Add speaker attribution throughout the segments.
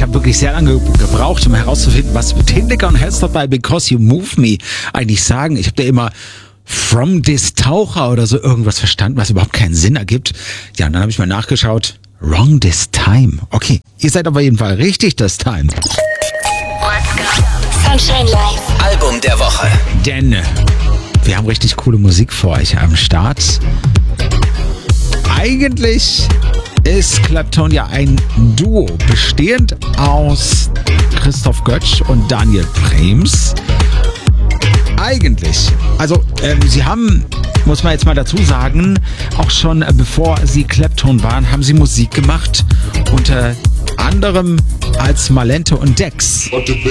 Speaker 1: habe wirklich sehr lange gebraucht, um herauszufinden, was Tindecker und Hellstop bei Because You Move Me eigentlich sagen. Ich habe da immer From This Taucher oder so irgendwas verstanden, was überhaupt keinen Sinn ergibt. Ja, und dann habe ich mal nachgeschaut. Wrong This Time. Okay, ihr seid aber jeden Fall richtig this time.
Speaker 2: Sunshine Live.
Speaker 3: Album der Woche.
Speaker 1: Denn wir haben richtig coole Musik für euch am Start. Eigentlich ist Clapton ja ein Duo, bestehend aus Christoph Götsch und Daniel Brems. Eigentlich. Also, sie haben, muss man jetzt mal dazu sagen, auch schon bevor sie Clapton waren, haben sie Musik gemacht. Unter anderem als Malente und Dex.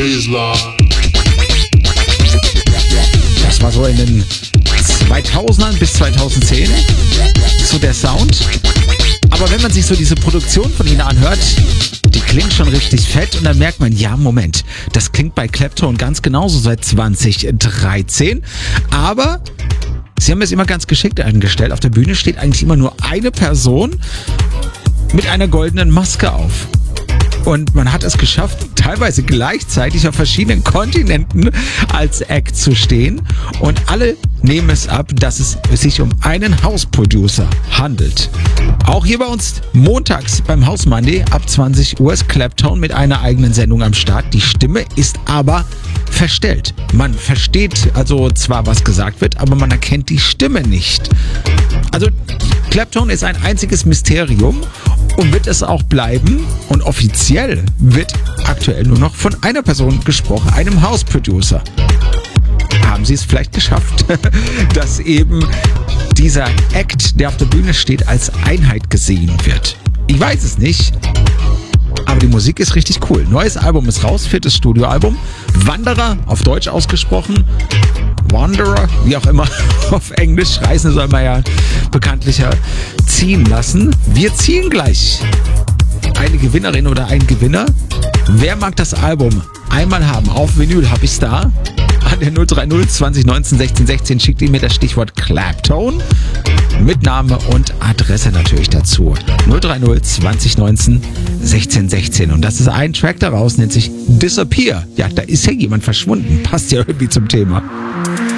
Speaker 1: Das war so in den 2000ern bis 2010 so der Sound. Aber wenn man sich so diese Produktion von ihnen anhört, die klingt schon richtig fett und dann merkt man, ja, Moment, das klingt bei Clapton ganz genauso seit 2013. Aber sie haben es immer ganz geschickt eingestellt. Auf der Bühne steht eigentlich immer nur eine Person mit einer goldenen Maske auf. Und man hat es geschafft, teilweise gleichzeitig auf verschiedenen Kontinenten als Act zu stehen. Und alle nehmen es ab, dass es sich um einen House-Producer handelt. Auch hier bei uns montags beim House Monday ab 20 Uhr ist Clapton mit einer eigenen Sendung am Start. Die Stimme ist aber verstellt. Man versteht also zwar, was gesagt wird, aber man erkennt die Stimme nicht. Also Clapton ist ein einziges Mysterium und wird es auch bleiben. Und offiziell wird aktuell nur noch von einer Person gesprochen, einem House-Producer. Haben sie es vielleicht geschafft, dass eben dieser Act, der auf der Bühne steht, als Einheit gesehen wird? Ich weiß es nicht. Aber die Musik ist richtig cool. Neues Album ist raus, 4. Studioalbum. Wanderer, auf Deutsch ausgesprochen. Wanderer, wie auch immer, auf Englisch. Reisen soll man ja bekanntlich ziehen lassen. Wir ziehen gleich eine Gewinnerin oder einen Gewinner. Wer mag das Album einmal haben? Auf Vinyl habe ich es da. An der 030 2019 16 16 schickt ihr mir das Stichwort Clapton mit Name und Adresse natürlich dazu. 030 2019 16 16. Und das ist ein Track daraus, nennt sich Disappear. Ja, da ist ja jemand verschwunden. Passt ja irgendwie zum Thema.